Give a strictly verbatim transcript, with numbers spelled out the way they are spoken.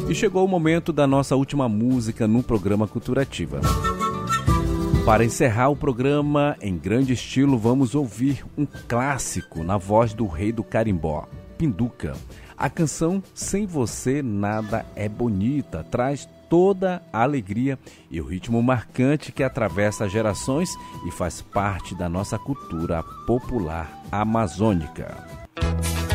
E chegou o momento da nossa última música no programa Cultura Ativa. Para encerrar o programa em grande estilo, vamos ouvir um clássico na voz do rei do carimbó, Pinduca. A canção Sem Você Nada é Bonita traz toda a alegria e o ritmo marcante que atravessa gerações e faz parte da nossa cultura popular amazônica.